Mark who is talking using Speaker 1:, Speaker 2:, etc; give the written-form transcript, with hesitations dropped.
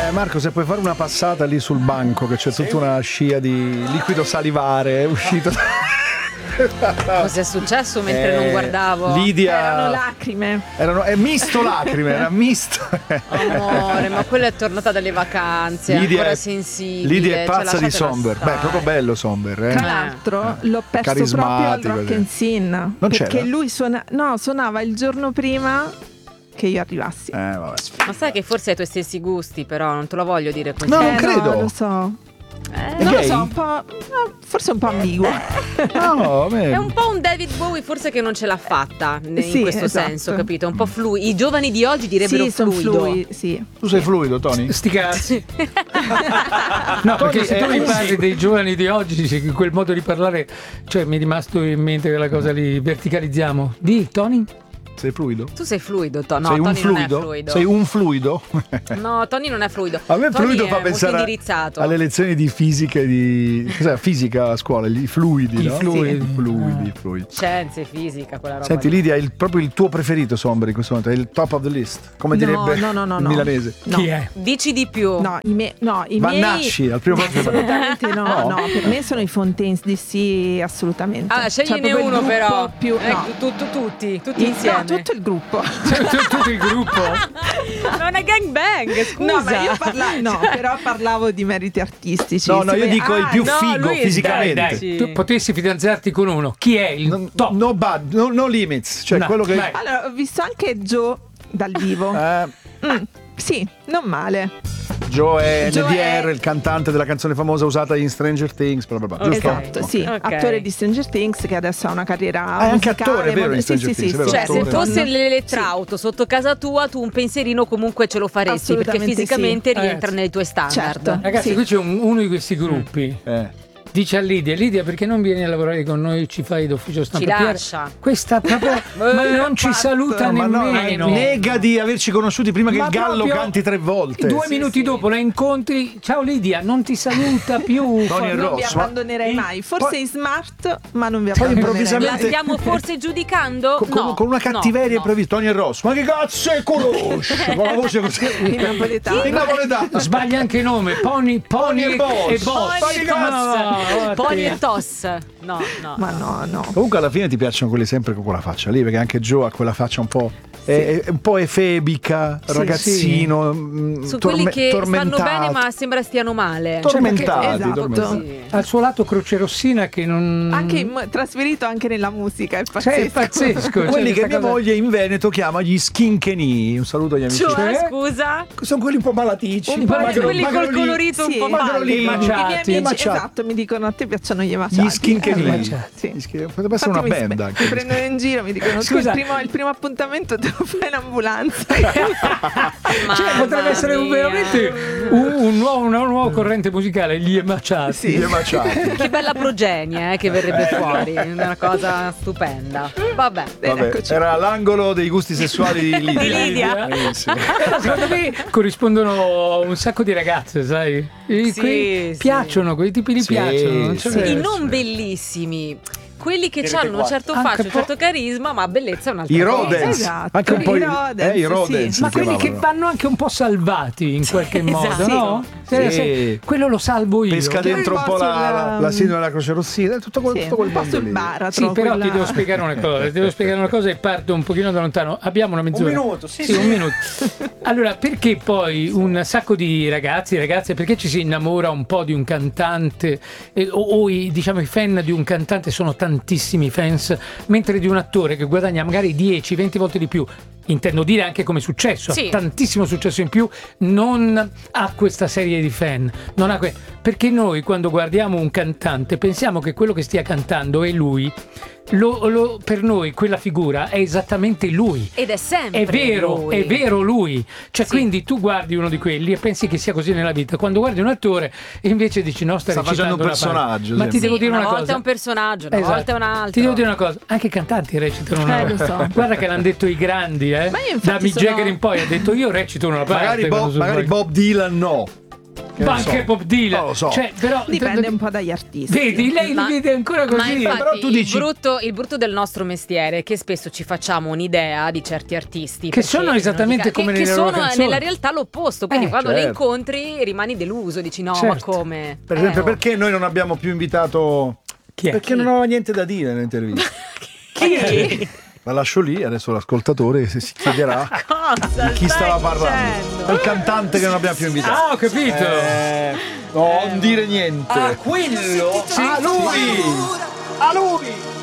Speaker 1: Marco, se puoi fare una passata lì sul banco, che c'è tutta una scia di liquido salivare, è uscito.
Speaker 2: Cos'è successo mentre non guardavo?
Speaker 1: Lidia.
Speaker 3: Erano lacrime.
Speaker 1: È misto lacrime, era misto.
Speaker 2: Amore, ma quella è tornata dalle vacanze, è ancora sensibile.
Speaker 1: Lidia è pazza di
Speaker 2: lasciatela
Speaker 1: Somber.
Speaker 2: stare.
Speaker 1: Beh, è proprio bello Somber,
Speaker 3: Tra l'altro l'ho perso proprio al Rock and Scene. Perché
Speaker 1: c'era?
Speaker 3: lui suonava il giorno prima che io arrivassi.
Speaker 1: Vabbè.
Speaker 2: Ma sai che forse hai i tuoi stessi gusti, però non te lo voglio dire così.
Speaker 1: No, non credo.
Speaker 3: No, lo so. Non
Speaker 1: gay?
Speaker 3: lo so, un po'. Forse un po' ambiguo.
Speaker 1: No,
Speaker 2: È un po' un David Bowie forse che non ce l'ha fatta in
Speaker 3: Sì,
Speaker 2: questo
Speaker 3: esatto.
Speaker 2: senso, capito? Un po' fluido. I giovani di oggi direbbero
Speaker 3: Sì, sono
Speaker 2: fluido.
Speaker 3: sì.
Speaker 1: Tu sei fluido, Tony?
Speaker 4: Sti cazzi. No, perché se tu mi parli dei giovani di oggi, in quel modo di parlare, cioè mi è rimasto in mente quella cosa lì, verticalizziamo. Di Tony?
Speaker 1: Sei fluido?
Speaker 2: Tu sei fluido, no,
Speaker 1: sei un
Speaker 2: Tony
Speaker 1: fluido?
Speaker 2: non è fluido.
Speaker 1: Sei un fluido?
Speaker 2: No, Tony non è fluido.
Speaker 1: A me
Speaker 2: Tony
Speaker 1: fluido
Speaker 2: è
Speaker 1: fa pensare
Speaker 2: molto indirizzato.
Speaker 1: alle lezioni di fisica e di cos'è? Fisica a scuola, i fluidi,
Speaker 4: I
Speaker 1: no?
Speaker 4: fluidi.
Speaker 1: Fluidi.
Speaker 2: Scienze, fisica, quella roba.
Speaker 1: Senti,
Speaker 2: lì.
Speaker 1: Lidia, proprio il tuo preferito Somber in questo momento, è il top of the list, come direbbe
Speaker 3: no.
Speaker 1: il milanese.
Speaker 3: No.
Speaker 4: Chi è?
Speaker 2: Dici di più.
Speaker 3: No, i miei.
Speaker 1: Vannacci, al primo posto.
Speaker 3: Assolutamente no,
Speaker 1: No.
Speaker 3: no, per me sono i Fontaines DC, assolutamente.
Speaker 2: Ah, scegliene
Speaker 3: proprio il
Speaker 2: uno
Speaker 3: gruppo
Speaker 2: però.
Speaker 3: più, no.
Speaker 2: Tutti
Speaker 3: No,
Speaker 2: insieme.
Speaker 3: tutto il gruppo.
Speaker 4: Tutto il gruppo?
Speaker 2: Non è gangbang, scusa.
Speaker 3: No, ma io però parlavo di meriti artistici.
Speaker 1: No, io dico il più
Speaker 2: no,
Speaker 1: figo
Speaker 2: lui è-
Speaker 1: fisicamente.
Speaker 4: Dai,
Speaker 2: Sì.
Speaker 4: tu potessi fidanzarti con uno. Chi è il top?
Speaker 1: No limits, cioè
Speaker 4: No,
Speaker 1: quello che
Speaker 4: vai.
Speaker 3: Allora, ho visto anche Joe dal vivo. Sì, non male.
Speaker 1: Joe è
Speaker 3: Joe
Speaker 1: NDR,
Speaker 3: è-
Speaker 1: il cantante della canzone famosa usata in Stranger Things, bla bla bla, giusto?
Speaker 3: Esatto,
Speaker 1: Ok.
Speaker 3: sì,
Speaker 2: Ok.
Speaker 3: attore di Stranger Things che adesso ha una carriera
Speaker 1: è anche
Speaker 3: musicale,
Speaker 1: attore, vero, in Stranger
Speaker 3: sì,
Speaker 1: Things,
Speaker 3: sì,
Speaker 1: è vero,
Speaker 3: sì,
Speaker 2: Cioè, se
Speaker 1: attore.
Speaker 2: fosse l'elettrauto sotto casa tua, tu un pensierino comunque ce lo faresti, perché
Speaker 3: Assolutamente
Speaker 2: fisicamente
Speaker 3: sì.
Speaker 2: rientra nei tuoi standard.
Speaker 3: Certo.
Speaker 4: Ragazzi,
Speaker 3: Sì.
Speaker 4: qui c'è uno di questi gruppi. Dice a Lidia, perché non vieni a lavorare con noi, ci fai d'ufficio stampa?
Speaker 2: Ci
Speaker 4: Pier,
Speaker 2: lascia.
Speaker 4: questa proprio, ma non ci saluta
Speaker 1: Ma no,
Speaker 4: nemmeno.
Speaker 1: nega di averci conosciuti prima che
Speaker 4: Ma
Speaker 1: il gallo
Speaker 4: proprio
Speaker 1: canti 3 volte.
Speaker 4: 2 minuti dopo la incontri, ciao Lidia, non ti saluta più.
Speaker 1: Tony e
Speaker 3: Non vi
Speaker 1: Ross, ma-
Speaker 3: abbandonerei mai. Forse
Speaker 1: Poi-
Speaker 3: in smart, ma non vi
Speaker 1: Poi
Speaker 3: abbandonerei
Speaker 1: improvvisamente-
Speaker 2: La stiamo forse giudicando?
Speaker 1: con una cattiveria
Speaker 2: no.
Speaker 1: improvvisa. Tony e Ross, ma che cazzo è conosce? Con la voce così.
Speaker 3: in napoletano.
Speaker 1: In napoletano.
Speaker 4: Sbaglia anche il nome, Pony
Speaker 1: e
Speaker 4: e
Speaker 1: Boss.
Speaker 4: Boss.
Speaker 2: Pony e
Speaker 4: No,
Speaker 2: Toss. Pony
Speaker 4: te.
Speaker 2: e Toss. No.
Speaker 3: Ma no.
Speaker 1: Comunque alla fine ti piacciono quelli sempre con quella faccia lì, perché anche Joe ha quella faccia un po'. È un po' efebica, ragazzino.
Speaker 2: Su quelli che
Speaker 1: tormentato.
Speaker 2: stanno bene ma sembra stiano male.
Speaker 1: Tormentati.
Speaker 3: Esatto.
Speaker 1: tormentati.
Speaker 4: Al suo lato crocerossina che non...
Speaker 3: Anche trasferito anche nella musica, è
Speaker 4: Cioè, è
Speaker 3: pazzesco.
Speaker 4: pazzesco.
Speaker 1: Quelli che
Speaker 4: questa
Speaker 1: mia
Speaker 4: cosa-
Speaker 1: moglie in Veneto chiama gli schinchenì. Un saluto agli amici.
Speaker 2: Cioè, scusa?
Speaker 1: Sono quelli un po' malaticci.
Speaker 3: Un po'
Speaker 2: quelli col
Speaker 1: magrolini.
Speaker 2: colorito un
Speaker 3: Sì,
Speaker 2: po'
Speaker 1: magrolini.
Speaker 2: pallido.
Speaker 3: I miei
Speaker 4: Macciati.
Speaker 3: amici,
Speaker 1: Macciati.
Speaker 3: esatto, mi dicono a te piacciono gli emacciati.
Speaker 1: Gli skinchenì.
Speaker 3: Sì.
Speaker 1: Potrebbe essere una
Speaker 3: Infatti
Speaker 1: band anche.
Speaker 3: mi prendono in giro, mi dicono
Speaker 4: Scusa.
Speaker 3: il primo appuntamento te lo fai in ambulanza.
Speaker 4: Cioè, potrebbe essere veramente una nuova corrente musicale, gli emacciati.
Speaker 1: Gli emacciati.
Speaker 2: Che bella progenie che verrebbe fuori, una cosa stupenda. Vabbè.
Speaker 1: Vabbè, era l'angolo dei gusti sessuali di Lidia.
Speaker 2: Di Lidia.
Speaker 1: Benissimo.
Speaker 4: Secondo me corrispondono un sacco di ragazze, sai?
Speaker 2: Sì.
Speaker 4: Piacciono, quei tipi li
Speaker 1: Sì,
Speaker 4: piacciono. non c'è
Speaker 1: sì.
Speaker 4: verso.
Speaker 2: I non bellissimi. Quelli che hanno un certo
Speaker 4: Anche
Speaker 2: fascio, un
Speaker 4: po'.
Speaker 2: certo carisma, ma bellezza è un'altra
Speaker 1: I
Speaker 2: cosa.
Speaker 1: Rodents.
Speaker 3: Esatto,
Speaker 1: Anche un po'
Speaker 3: i Rodents,
Speaker 1: i Rodents
Speaker 3: sì.
Speaker 4: Ma
Speaker 1: si
Speaker 4: quelli che
Speaker 1: chiamavano.
Speaker 4: vanno anche un po' salvati in qualche modo,
Speaker 2: esatto.
Speaker 4: no?
Speaker 1: Sì.
Speaker 4: Quello lo salvo io.
Speaker 1: Pesca dentro un po' la sindrome della croce rossina, tutto quel,
Speaker 3: Sì,
Speaker 1: tutto quel
Speaker 3: un po'
Speaker 1: mondo
Speaker 3: sul
Speaker 1: lì.
Speaker 3: baratro.
Speaker 4: Sì, però
Speaker 3: quella-
Speaker 4: ti devo spiegare una cosa, e parto un pochino da lontano. Abbiamo una mezz'ora.
Speaker 1: Un minuto, sì.
Speaker 4: un minuto. Allora, perché poi un sacco di ragazze, perché ci si innamora un po' di un cantante diciamo i fan di un cantante sono tantissimi fans, mentre di un attore che guadagna magari 10-20 volte di più, intendo dire anche come successo,
Speaker 2: Sì.
Speaker 4: ha tantissimo successo in più, non ha questa serie di fan, non ha perché noi quando guardiamo un cantante pensiamo che quello che stia cantando è lui, per noi quella figura è esattamente lui.
Speaker 2: Ed è sempre
Speaker 4: È vero,
Speaker 2: lui.
Speaker 4: è vero lui. Cioè,
Speaker 2: Sì.
Speaker 4: quindi tu guardi uno di quelli e pensi che sia così nella vita. Quando guardi un attore e invece dici no, sta
Speaker 1: facendo un
Speaker 4: recitando una parte.
Speaker 1: personaggio,
Speaker 4: Ma
Speaker 1: sì.
Speaker 4: ti devo dire una
Speaker 2: volta
Speaker 4: cosa.
Speaker 2: è un personaggio, una
Speaker 4: Esatto.
Speaker 2: volta è un altro.
Speaker 4: Ti devo dire una cosa, anche i cantanti recitano una
Speaker 3: lo
Speaker 4: parte.
Speaker 3: so.
Speaker 4: Guarda che l'hanno detto i grandi,
Speaker 3: Ma io infatti
Speaker 4: da Mick
Speaker 3: sono-
Speaker 4: Jagger in poi ha detto io recito una parte.
Speaker 1: Magari
Speaker 4: quando sono
Speaker 1: Bob Dylan no. Che
Speaker 4: Ma
Speaker 1: ne so.
Speaker 4: anche Bob Dylan.
Speaker 1: Non lo so.
Speaker 4: Cioè, però,
Speaker 3: Dipende un po' dagli artisti.
Speaker 4: Vedi, lei li vede ancora
Speaker 2: Ma
Speaker 4: così.
Speaker 2: infatti,
Speaker 1: Però tu dici-
Speaker 2: il brutto del nostro mestiere è che spesso ci facciamo un'idea di certi artisti
Speaker 4: Che
Speaker 2: perché
Speaker 4: sono esattamente come
Speaker 2: che
Speaker 4: nelle loro
Speaker 2: sono
Speaker 4: canzoni.
Speaker 2: nella realtà l'opposto. Quindi quando li
Speaker 1: certo.
Speaker 2: incontri rimani deluso, dici no,
Speaker 4: Certo.
Speaker 2: ma come?
Speaker 1: Per esempio,
Speaker 2: oh.
Speaker 1: perché noi non abbiamo più invitato...
Speaker 4: Chi è?
Speaker 1: Perché non aveva niente da dire nell'intervista.
Speaker 2: Chi?
Speaker 1: La lascio lì, adesso l'ascoltatore si chiederà
Speaker 2: Cosa
Speaker 1: di chi
Speaker 2: stai
Speaker 1: stava parlando.
Speaker 2: dicendo?
Speaker 1: È il cantante che non abbiamo più invitato.
Speaker 4: Ah, ho capito.
Speaker 1: Non dire niente.
Speaker 4: quello?
Speaker 1: A lui! A lui!